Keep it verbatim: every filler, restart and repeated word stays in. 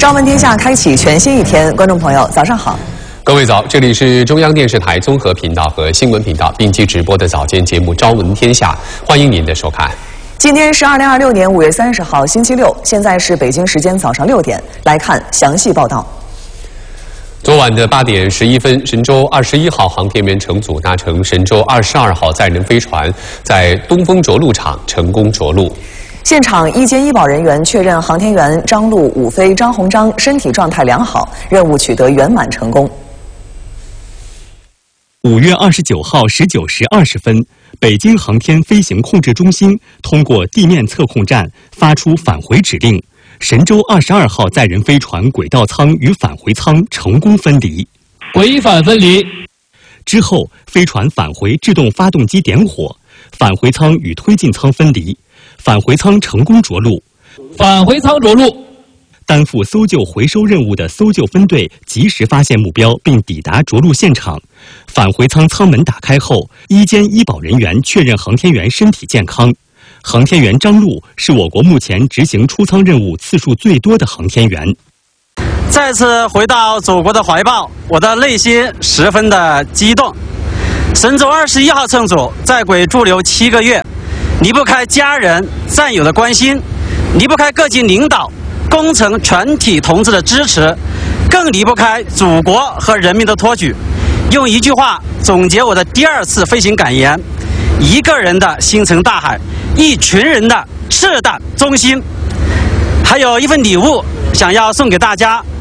朝闻天下开启全新一天，观众朋友早上好。 各位早，这里是中央电视台综合频道和新闻频道并机直播的早间节目《朝闻天下》，欢迎您的收看。 今天是二零二六年五月三十号，星期六，现在是北京时间早上六点，来看详细报道。 昨晚的八点十一分，神舟二十一号航天员乘组搭乘神舟二十二号载人飞船在东风着陆场成功着陆。 现场医监医保人员确认航天员张陆、武飞、张鸿章身体状态良好，任务取得圆满成功。 五月二十九号十九时二十分，北京航天飞行控制中心通过地面测控站发出返回指令，神舟二十二号载人飞船轨道舱与返回舱成功分离。 轨返分离之后，飞船返回制动发动机点火，返回舱与推进舱分离。返回舱成功着陆， 返回舱着陆。 担负搜救回收任务的搜救分队及时发现目标并抵达着陆现场。返回舱舱门打开后，医监医保人员确认航天员身体健康。航天员张陆是我国目前执行出舱任务次数最多的航天员。 再次回到祖国的怀抱，我的内心十分的激动。神舟二十一号乘组在轨驻留七个月，离不开家人战友的关心，离不开各级领导工程全体同志的支持，更离不开祖国和人民的托举。用一句话总结我的第二次飞行感言：一个人的星辰大海，一群人的赤胆忠心。还有一份礼物想要送给大家，